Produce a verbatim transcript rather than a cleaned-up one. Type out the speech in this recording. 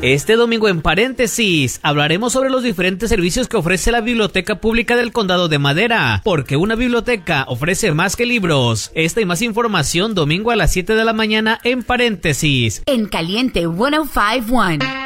Este domingo en Paréntesis hablaremos sobre los diferentes servicios que ofrece la Biblioteca Pública del Condado de Madera, porque una biblioteca ofrece más que libros. Esta y más información domingo a las siete de la mañana en Paréntesis. En Caliente ciento cincuenta y uno.